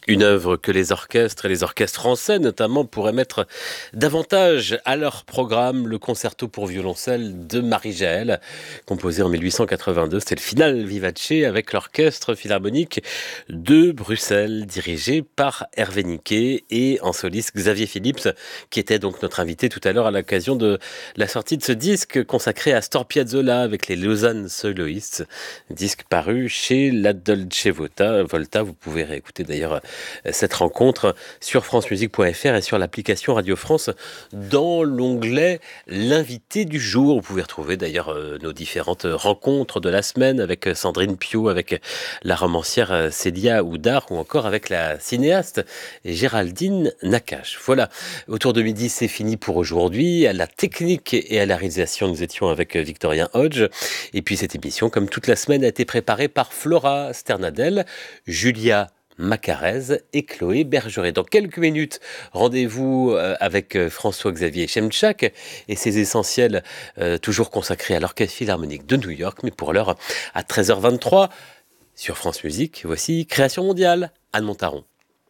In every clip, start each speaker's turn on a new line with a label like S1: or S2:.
S1: Une œuvre que les orchestres et les orchestres français notamment pourraient mettre davantage à leur programme, le concerto pour violoncelle de Marie-Jaël, composé en 1882. C'est le Finale Vivace avec l'orchestre philharmonique de Bruxelles, dirigé par Hervé Niquet et en soliste Xavier Phillips, qui était donc notre invité tout à l'heure à l'occasion de la sortie de ce disque consacré à Astor Piazzolla avec les Lausanne Soloists, disque paru chez la Dolce Volta. Vous pouvez réécouter d'ailleurs cette rencontre sur francemusique.fr et sur l'application Radio France dans l'onglet l'invité du jour. Vous pouvez retrouver d'ailleurs nos différentes rencontres de la semaine avec Sandrine Piau, avec la romancière Célia Oudard ou encore avec la cinéaste Géraldine Nakache. Voilà, autour de midi c'est fini pour aujourd'hui. À la technique et à la réalisation nous étions avec Victorien Hodge et puis cette émission comme toute la semaine a été préparée par Flora Sternadel, Julia Macarez et Chloé Bergeret. Dans quelques minutes, rendez-vous avec François-Xavier Chemchak et ses essentiels toujours consacrés à l'Orchestre Philharmonique de New York. Mais pour l'heure, à 13h23, sur France Musique, voici Création mondiale, Anne Montaron.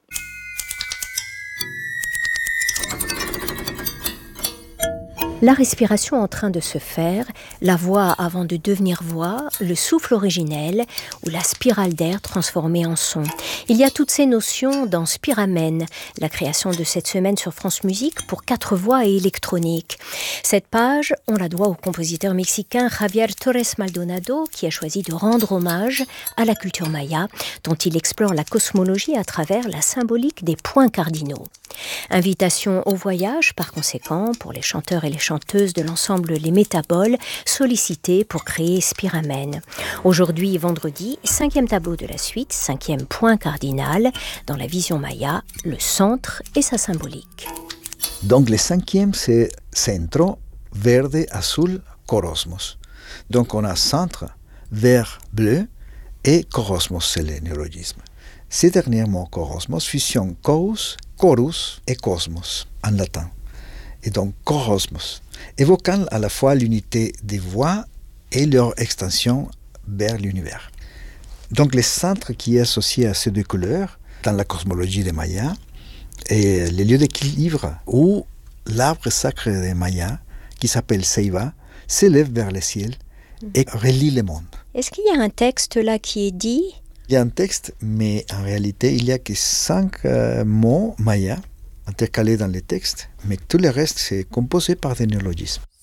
S2: La respiration en train de se faire, la voix avant de devenir voix, le souffle originel ou la spirale d'air transformée en son. Il y a toutes ces notions dans Spiramen, la création de cette semaine sur France Musique pour 4 voix et électronique. Cette page, on la doit au compositeur mexicain Javier Torres Maldonado qui a choisi de rendre hommage à la culture maya dont il explore la cosmologie à travers la symbolique des points cardinaux. Invitation au voyage, par conséquent, pour les chanteurs et les chanteuses de l'ensemble Les Métaboles, sollicités pour créer Spiramen. Aujourd'hui, vendredi, 5e tableau de la suite, 5e point cardinal, dans la vision maya, le centre et sa symbolique.
S3: Donc le 5e, c'est Centro, Verde, Azul, Corosmos. Donc on a centre, vert, bleu, et Corosmos, c'est le néologisme. Ces derniers mots, Corosmos, fusionnent chorus et cosmos, en latin. Et donc, Corosmos, évoquant à la fois l'unité des voix et leur extension vers l'univers. Donc, le centre qui est associé à ces deux couleurs, dans la cosmologie des Mayas, est le lieu d'équilibre où l'arbre sacré des Mayas, qui s'appelle Ceiba, s'élève vers le ciel et relie le monde.
S2: Est-ce qu'il y a un texte là qui est dit ?
S3: Il y a un texte, mais en réalité, il n'y a que 5 mots mayas intercalés dans les textes, mais tout le reste, c'est composé par des néologismes.